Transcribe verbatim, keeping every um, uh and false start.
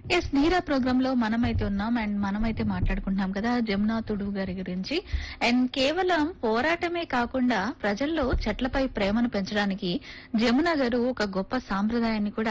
Yes నీరా programme లో మనమైతే ఉన్నాం అండ్ మనమైతే మాట్లాడుకుంటున్నాం కదా జమునా తుడువు గారి గురించి. అండ్ కేవలం పోరాటమే కాకుండా ప్రజల్లో చెట్లపై ప్రేమను పెంచడానికి జమున గారు ఒక గొప్ప సాంప్రదాయాన్ని కూడా